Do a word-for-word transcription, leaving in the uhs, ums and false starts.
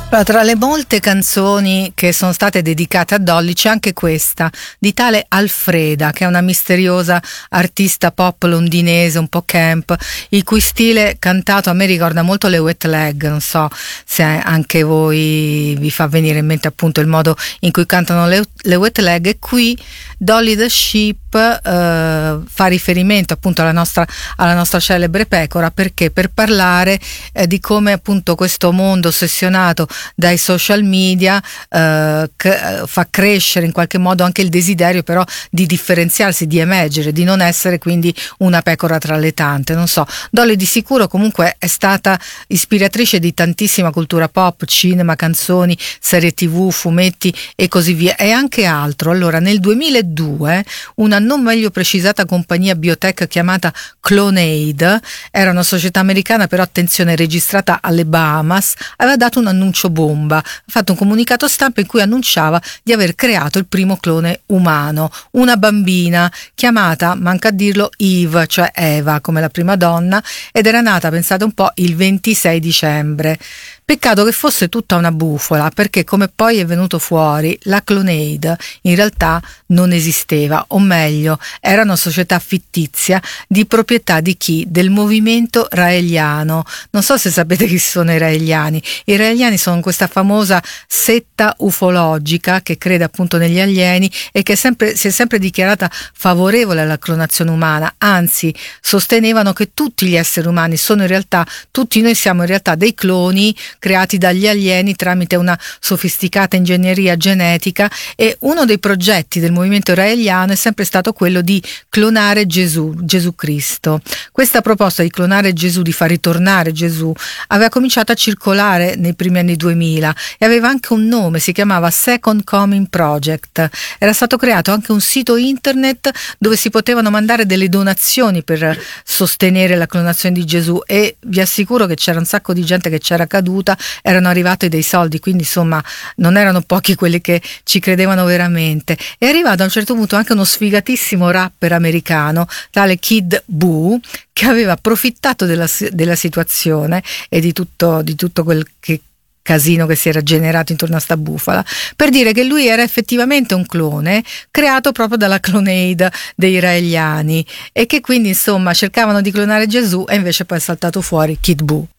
Però tra le molte canzoni che sono state dedicate a Dolly c'è anche questa di tale Alfreda, che è una misteriosa artista pop londinese un po' camp, il cui stile cantato a me ricorda molto le Wet Leg. Non so se anche voi vi fa venire in mente appunto il modo in cui cantano le, le Wet Leg, e qui Dolly the Sheep eh, fa riferimento appunto alla nostra, alla nostra celebre pecora, perché per parlare eh, di come appunto questo mondo ossessionato dai social media eh, c- fa crescere in qualche modo anche il desiderio però di differenziarsi, di emergere, di non essere quindi una pecora tra le tante. Non so, Dolly di sicuro comunque è stata ispiratrice di tantissima cultura pop, cinema, canzoni, serie tv, fumetti e così via, e anche altro. Allora, nel duemiladue una non meglio precisata compagnia biotech chiamata Clonaid, era una società americana però attenzione registrata alle Bahamas, aveva dato un annuncio bomba, ha fatto un comunicato stampa in cui annunciava di aver creato il primo clone umano, una bambina chiamata, manca a dirlo, Eve, cioè Eva come la prima donna, ed era nata, pensate un po', il ventisei dicembre. Peccato che fosse tutta una bufola, perché come poi è venuto fuori, la Clonaid in realtà non esisteva, o meglio, era una società fittizia di proprietà di chi? Del movimento raeliano. Non so se sapete chi sono i raeliani. I raeliani sono questa famosa setta ufologica che crede appunto negli alieni e che sempre, si è sempre dichiarata favorevole alla clonazione umana, anzi sostenevano che tutti gli esseri umani sono in realtà, tutti noi siamo in realtà dei cloni creati dagli alieni tramite una sofisticata ingegneria genetica, e uno dei progetti del movimento raeliano è sempre stato quello di clonare Gesù, Gesù Cristo. Questa proposta di clonare Gesù, di far ritornare Gesù, aveva cominciato a circolare nei primi anni duemila e aveva anche un nome, si chiamava Second Coming Project. Era stato creato anche un sito internet dove si potevano mandare delle donazioni per sostenere la clonazione di Gesù, e vi assicuro che c'era un sacco di gente che c'era caduta, erano arrivati dei soldi, quindi insomma non erano pochi quelli che ci credevano veramente. È arrivato a un certo punto anche uno sfigatissimo rapper americano tale Kid Buu, che aveva approfittato della, della situazione e di tutto, di tutto quel che casino che si era generato intorno a sta bufala, per dire che lui era effettivamente un clone creato proprio dalla Clonaid dei raeliani, e che quindi insomma cercavano di clonare Gesù, e invece poi è saltato fuori Kid Buu.